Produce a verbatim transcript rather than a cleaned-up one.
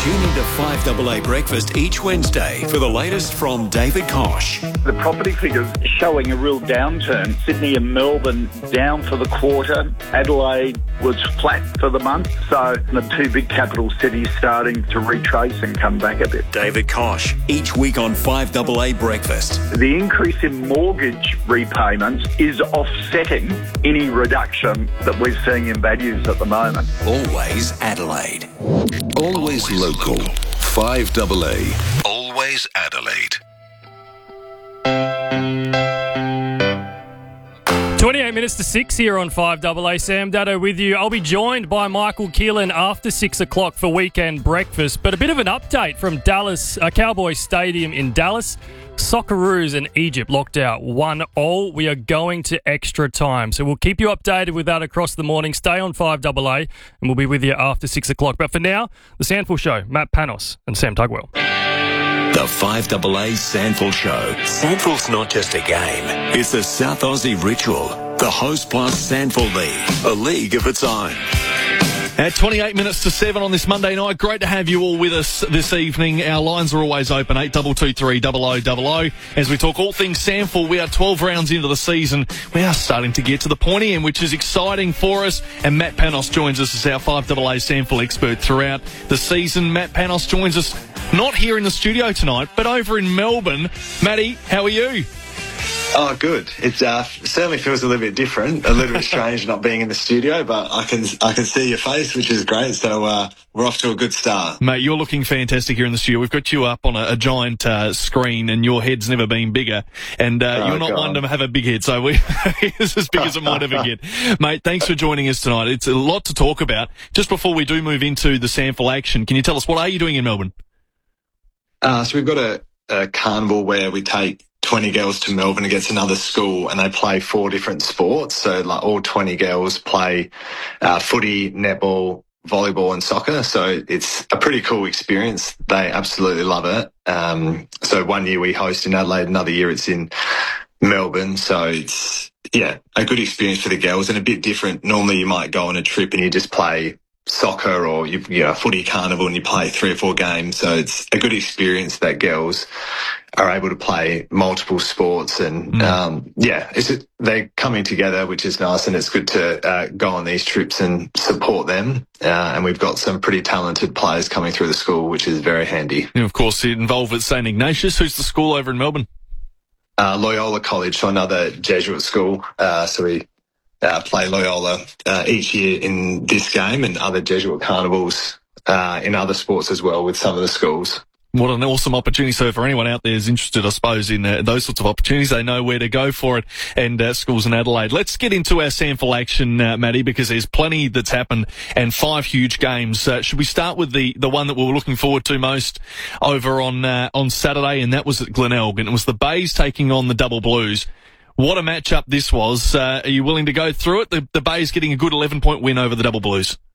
Tune into five A A Breakfast each Wednesday for the latest from David Kosh. The property figures showing a real downturn. Sydney and Melbourne down for the quarter. Adelaide was flat for the month. So the two big capital cities starting to retrace and come back a bit. David Kosh, each week on five A A Breakfast. The increase in mortgage repayments is offsetting any reduction that we're seeing in values at the moment. Always Adelaide. Always local. five A A. Always Adelaide. twenty-eight minutes to six here on five A A. Sam Dado with you. I'll be joined by Michael Keelan after six o'clock for weekend breakfast. But a bit of an update from Dallas, uh, Cowboys Stadium in Dallas. Socceroos and Egypt locked out one all. We are going to extra time. So we'll keep you updated with that across the morning. Stay on five A A and we'll be with you after six o'clock. But for now, the Sandful Show, Matt Panos and Sam Tugwell. The five A A Sandful Show. Sandful's not just a game. It's a South Aussie ritual. The Host Plus Sandful League. A league of its own. At twenty-eight minutes to seven on this Monday night, great to have you all with us this evening. Our lines are always open, eight two two three, double oh double oh. As we talk all things Sandful, we are twelve rounds into the season. We are starting to get to the pointy end, which is exciting for us. And Matt Panos joins us as our five A A Sandful expert throughout the season. Matt Panos joins us not here in the studio tonight, but over in Melbourne. Matty, how are you? Oh, good. It uh, certainly feels a little bit different, a little bit strange not being in the studio, but I can I can see your face, which is great. So uh, we're off to a good start. Mate, you're looking fantastic here in the studio. We've got you up on a, a giant uh, screen, and your head's never been bigger. And uh, oh, you're not God. one to have a big head, so we, it's as big as it might ever get. Mate, thanks for joining us tonight. It's a lot to talk about. Just before we do move into the Sandful action, can you tell us, what are you doing in Melbourne? Uh, so we've got a, a carnival where we take twenty girls to Melbourne against another school, and they play four different sports. So like all twenty girls play uh, footy, netball, volleyball and soccer. So it's a pretty cool experience. They absolutely love it. Um, so one year we host in Adelaide, another year it's in Melbourne. So it's, yeah, a good experience for the girls and a bit different. Normally you might go on a trip and you just play soccer or you, you know, footy carnival and you play three or four games. So it's a good experience that girls are able to play multiple sports and, mm. um, yeah, it's just, they're coming together, which is nice, and it's good to uh, go on these trips and support them. Uh, and we've got some pretty talented players coming through the school, which is very handy. And of course, you're involved with Saint Ignatius. Who's the school over in Melbourne? Uh, Loyola College, so another Jesuit school. Uh, so we uh, play Loyola uh, each year in this game and other Jesuit carnivals uh, in other sports as well with some of the schools. What an awesome opportunity. So for anyone out there who's interested, I suppose, in uh, those sorts of opportunities, they know where to go for it, and uh, schools in Adelaide. Let's get into our Sandful action, uh, Matty, because there's plenty that's happened and five huge games. Uh, should we start with the, the one that we were looking forward to most over on uh, on Saturday, and that was at Glenelg, and it was the Bays taking on the Double Blues. What a matchup this was. Uh, are you willing to go through it? The, the Bays getting a good eleven-point win over the Double Blues.